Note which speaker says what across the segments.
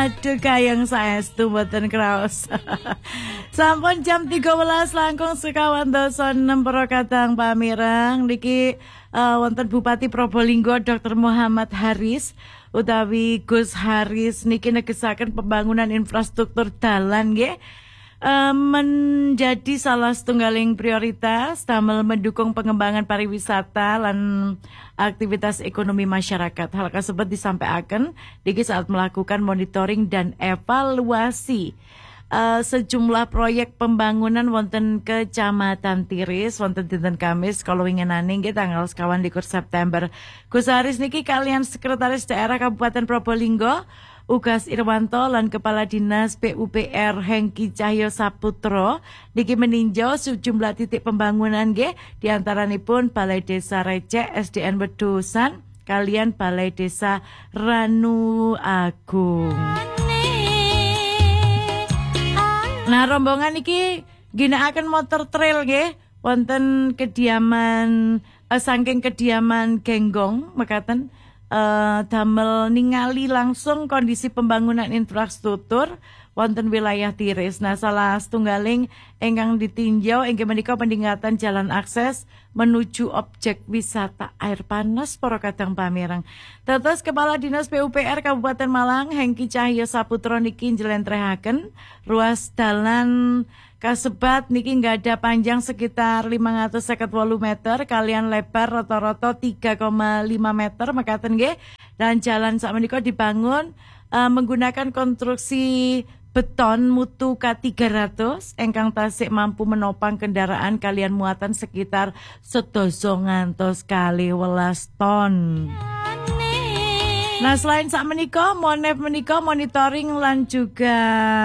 Speaker 1: Aduh kayang saestu mboten kraos. Sampun jam 13 langkung sekawan dosa 6 para kadang pamirang niki wonten Bupati Probolinggo Dr. Muhammad Haris utawi Gus Haris niki negesaken pembangunan infrastruktur dalan nggih. Menjadi salah setunggaling prioritas damel mendukung pengembangan pariwisata lan aktivitas ekonomi masyarakat. Hal tersebut disampaikan niki saat melakukan monitoring dan evaluasi sejumlah proyek pembangunan wonten Kecamatan Tiris wonten dinten Kamis kalau winginane nggih tanggal 21 September. Gus Haris niki kalian Sekretaris Daerah Kabupaten Probolinggo Ugas Irwanto lan Kepala Dinas PUPR Hengki Cahyo Saputro niki meninjau sejumlah titik pembangunan nggih diantaranipun Balai Desa Recek SDN Wedosan kalian Balai Desa Ranu Agung. Nah rombongan niki ginakaken motor trail nggih wonten kediaman saking kediaman Genggong mekaten damel ningali langsung kondisi pembangunan infrastruktur wonten wilayah Tiris. Nah, salah setunggaling ingkang ditinjau inggih menika peningkatan jalan akses menuju objek wisata air panas para kadang pamirang. Dados Kepala Dinas PUPR Kabupaten Malang Hengki Cahyo Saputro niki njlentrehaken ruas dalan kasebat niki nggak ada panjang sekitar 558 meter kalian lebar rata-rata 3,5 meter mekaten nggih dan jalan sakmenika dibangun menggunakan konstruksi beton mutu K300 engkang tasik mampu menopang kendaraan kalian muatan sekitar 12 ngantos kali 12 ton. Nah selain sakmenika Monef menika monitoring lan juga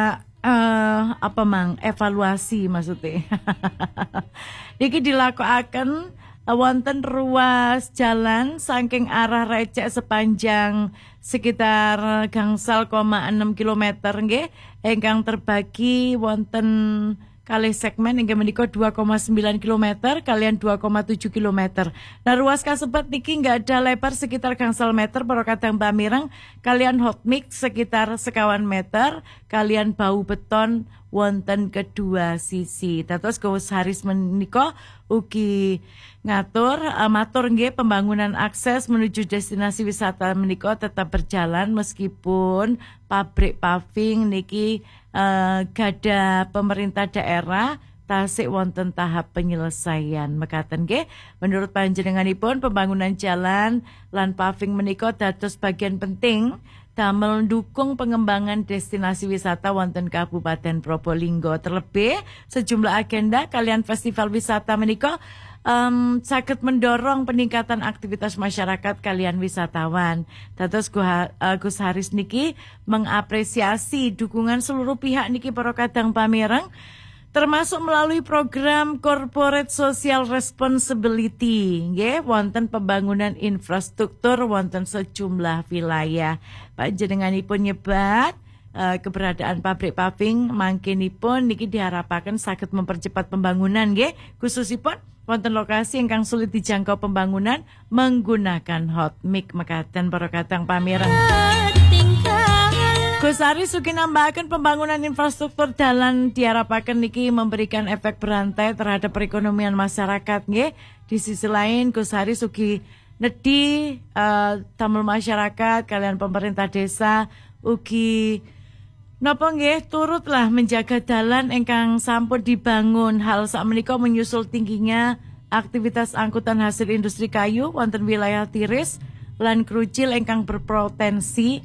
Speaker 1: evaluasi maksudnya. Niki dilakukan wonten ruas jalan saking arah Recek sepanjang sekitar gangsal 6 km nggih ingkang terbagi wonten kalih segmen inggih menika 2,9 km kalian 2,7 km. Nah ruas kasebat niki nggak ada lebar sekitar gangsal meter para kadang pamirang kalian hot mix sekitar sekawan meter kalian bau beton wonten kedua sisi. Dados Gus Haris menika ugi ngatur matur nggih pembangunan akses menuju destinasi wisata menika tetap berjalan meskipun pabrik paving niki gada pemerintah daerah tasik wonten tahap penyelesaian mekaten nggih. Menurut panjenenganipun pembangunan jalan lan paving menika dados bagian penting damel mendukung pengembangan destinasi wisata wonten Kabupaten Probolinggo. Terlebih sejumlah agenda kalian festival wisata menika saged mendorong peningkatan aktivitas masyarakat kalian wisatawan. Dados Gus Haris niki mengapresiasi dukungan seluruh pihak niki para kadang pamireng termasuk melalui program Corporate Social Responsibility nggih wonten pembangunan infrastruktur wonten sejumlah wilayah. Panjenenganipun nyebat keberadaan pabrik paving mangkenipun niki diharapkan saged mempercepat pembangunan nggih khususipun wonten lokasi ingkang sulit dijangkau pembangunan menggunakan hot mix mekaten para kadang pamireng. Gus Haris ugi nambahaken pembangunan infrastruktur dalan diharapkan niki memberikan efek berantai terhadap perekonomian masyarakat nggih. Di sisi lain Gus Haris ugi nedhi damel masyarakat kalian pemerintah desa ugi napa nggih turutlah menjaga dalan ingkang sampun dibangun. Hal sakmenika menyusul tingginya aktivitas angkutan hasil industri kayu wonten wilayah Tiris lan Krucil ingkang berpotensi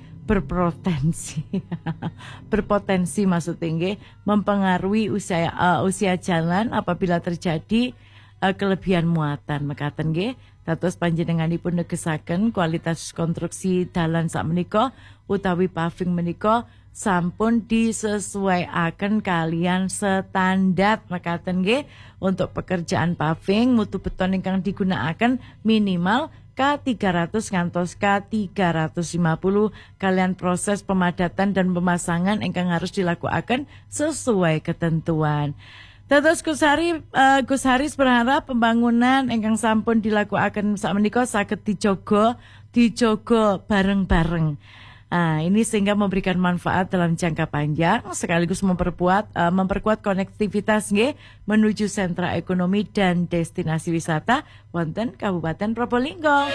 Speaker 1: maksudnya nggih mempengaruhi usia jalan apabila terjadi kelebihan muatan mekaten nggih. Dados panjenenganipun negesaken kualitas konstruksi dalan sakmenika utawi paving menika sampun disesuaiaken kalian standar mekaten nggih. Untuk pekerjaan paving mutu beton ingkang digunakaken minimal K300 ngantos K350 kalian proses pemadatan dan pemasangan ingkang harus dilakukan sesuai ketentuan. Dados Gus Haris berharap pembangunan ingkang sampun dilakukan sakmenika saged dijogo bareng-bareng. Ini sehingga memberikan manfaat dalam jangka panjang sekaligus memperkuat konektivitas menuju sentra ekonomi dan destinasi wisata wonten Kabupaten Probolinggo.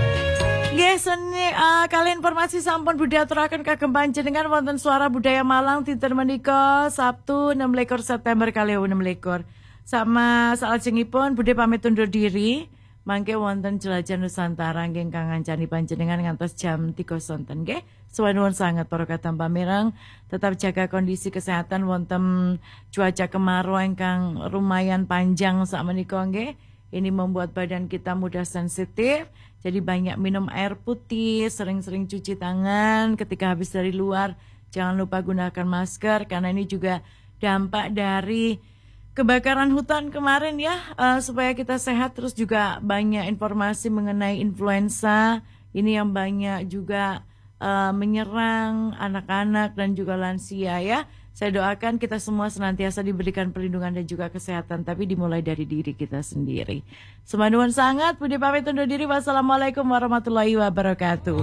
Speaker 1: Kali informasi sampun budaya aturaken kagem panjenengan wonten Suara Budaya Malang dinten menika Sabtu 16 September 2016. Sama salajengipun budhe pamit undur diri. Mangke wonten Jelajah Nusantara nggih kang ngancani panjenengan ngantos jam 3 sonten nggih. Suwun sangat para kadang pamireng, tetap jaga kondisi kesehatan wonten cuaca kemarau ingkang lumayan panjang sakmenika nggih. Ini membuat badan kita mudah sensitif. Jadi banyak minum air putih, sering-sering cuci tangan ketika habis dari luar. Jangan lupa gunakan masker karena ini juga dampak dari kebakaran hutan kemarin ya, supaya kita sehat. Terus juga banyak informasi mengenai influenza ini yang banyak juga menyerang anak-anak dan juga lansia ya. Saya doakan kita semua senantiasa diberikan perlindungan dan juga kesehatan, tapi dimulai dari diri kita sendiri. Semanuan sangat, Budi pamit undur diri. Wassalamualaikum warahmatullahi wabarakatuh.